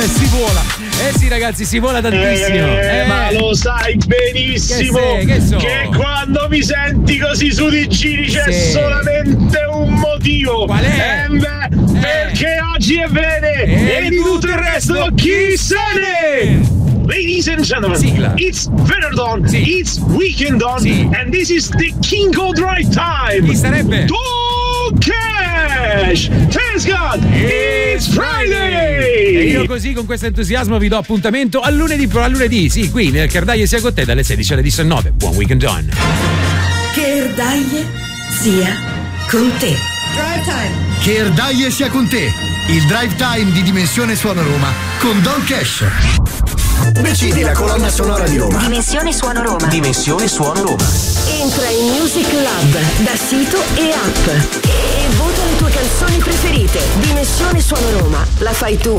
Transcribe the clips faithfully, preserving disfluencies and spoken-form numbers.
Eh, si vola. Eh sì ragazzi, si vola tantissimo. Eh, Eh. Ma lo sai benissimo Che, sei, che, so? che quando mi senti così su di giri c'è Sì. solamente un motivo. Qual è? Eh, beh, Eh. perché oggi è bene E e di tutto il resto chi se ne? Ladies and gentlemen, Sigla. it's Venerdon, Sì. it's Weekend on, Sì. and this is the King of Drive Time. Chi sarebbe? Don Cash! Thanks God, it's Friday! E io così con questo entusiasmo vi do appuntamento al lunedì, a lunedì, sì, qui nel Cardaie sia con te dalle sedici alle diciannove. Buon weekend on. Cardaie sia con te. Drive Time. Che Erdaie sia con te, il Drive Time di Dimensione Suono Roma con Don Cash. Decidi la colonna sonora di Roma. Dimensione Suono Roma. Dimensione Suono Roma. Entra in Music Lab da sito e app e vota le tue canzoni preferite. Dimensione Suono Roma, la fai tu.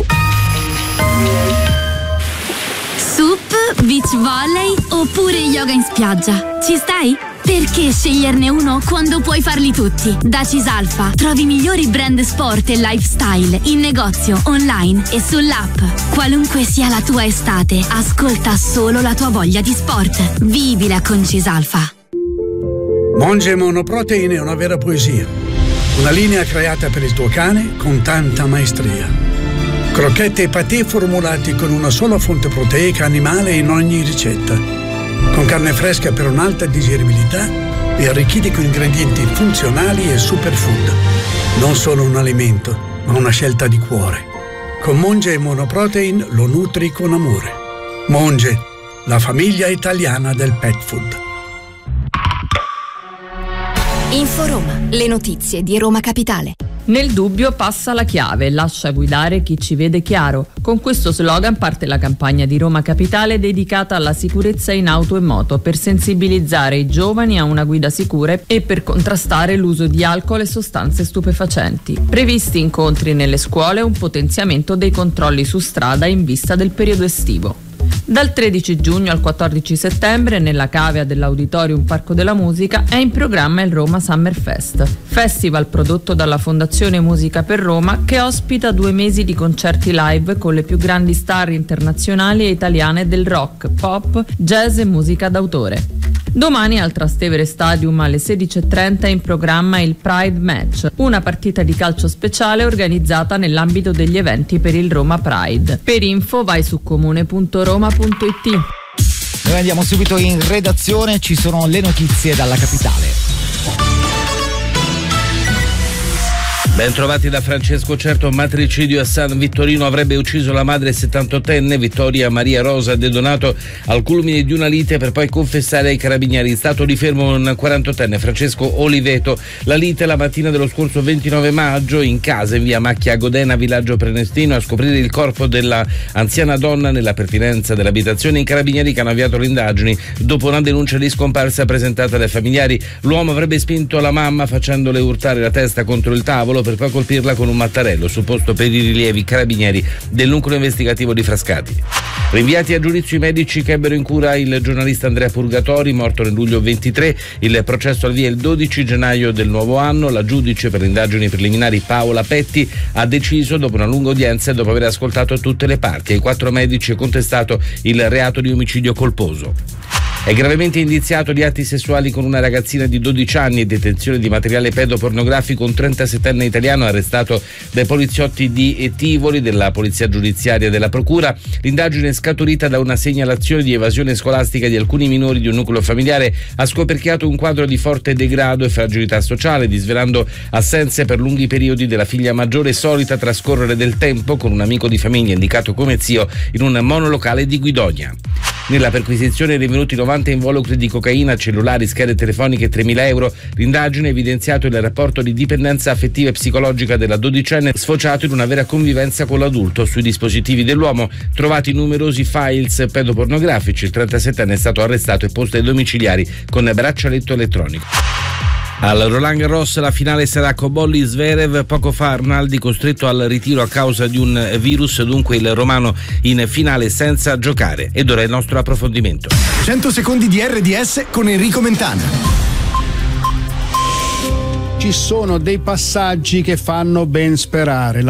Sup, beach volley oppure yoga in spiaggia? Ci stai? Perché sceglierne uno quando puoi farli tutti? Da Cisalfa trovi i migliori brand sport e lifestyle in negozio, online e sull'app. Qualunque sia la tua estate, ascolta solo la tua voglia di sport. Vivila con Cisalfa. Monge Monoprotein è una vera poesia. Una linea creata per il tuo cane con tanta maestria. Crocchette e patè formulati con una sola fonte proteica animale in ogni ricetta. Con carne fresca per un'alta digeribilità e arricchiti con ingredienti funzionali e superfood. Non solo un alimento, ma una scelta di cuore. Con Monge Monoprotein lo nutri con amore. Monge, la famiglia italiana del pet food. Inforoma, le notizie di Roma Capitale. Nel dubbio passa la chiave, lascia guidare chi ci vede chiaro. Con questo slogan parte la campagna di Roma Capitale dedicata alla sicurezza in auto e moto per sensibilizzare i giovani a una guida sicura e per contrastare l'uso di alcol e sostanze stupefacenti. Previsti incontri nelle scuole e un potenziamento dei controlli su strada in vista del periodo estivo. Dal tredici giugno al quattordici settembre nella cavea dell'Auditorium Parco della Musica è in programma il Roma Summer Fest, festival prodotto dalla Fondazione Musica per Roma che ospita due mesi di concerti live con le più grandi star internazionali e italiane del rock, pop, jazz e musica d'autore. Domani al Trastevere Stadium alle sedici e trenta è in programma il Pride Match, una partita di calcio speciale organizzata nell'ambito degli eventi per il Roma Pride. Per info vai su comune punto roma punto it. Noi andiamo subito in redazione, ci sono le notizie dalla capitale. Ben trovati da Francesco. Certo, matricidio a San Vittorino, avrebbe ucciso la madre settantottenne Vittoria Maria Rosa De Donato al culmine di una lite per poi confessare ai carabinieri. In stato di fermo un quarantottenne Francesco Oliveto. La lite la mattina dello scorso ventinove maggio in casa in via Macchia Godena, villaggio Prenestino. A scoprire il corpo della anziana donna nella pertinenza dell'abitazione i carabinieri che hanno avviato le indagini dopo una denuncia di scomparsa presentata dai familiari. L'uomo avrebbe spinto la mamma facendole urtare la testa contro il tavolo per poi colpirla con un mattarello, supposto per i rilievi carabinieri del nucleo investigativo di Frascati. Rinviati a giudizio i medici che ebbero in cura il giornalista Andrea Purgatori, morto nel luglio ventitré. Il processo al via il dodici gennaio del nuovo anno. La giudice per le indagini preliminari Paola Petti ha deciso, dopo una lunga udienza e dopo aver ascoltato tutte le parti, ai quattro medici è contestato il reato di omicidio colposo. È gravemente indiziato di atti sessuali con una ragazzina di dodici anni e detenzione di materiale pedopornografico un trentasettenne italiano arrestato dai poliziotti di Tivoli della Polizia Giudiziaria della Procura. L'indagine scaturita da una segnalazione di evasione scolastica di alcuni minori di un nucleo familiare ha scoperchiato un quadro di forte degrado e fragilità sociale, disvelando assenze per lunghi periodi della figlia maggiore solita trascorrere del tempo con un amico di famiglia indicato come zio in un monolocale di Guidonia. Nella perquisizione rinvenuti novanta involucri di cocaina, cellulari, schede telefoniche e tremila euro. L'indagine ha evidenziato il rapporto di dipendenza affettiva e psicologica della dodicenne, sfociato in una vera convivenza con l'adulto. Sui dispositivi dell'uomo trovati numerosi files pedopornografici. Il trentasettenne è stato arrestato e posto ai domiciliari con braccialetto elettronico. Al Roland Garros la finale sarà Cobolli Zverev. Poco fa Arnaldi costretto al ritiro a causa di un virus, dunque il romano in finale senza giocare. Ed ora il nostro approfondimento. cento secondi di R D S con Enrico Mentana. Ci sono dei passaggi che fanno ben sperare.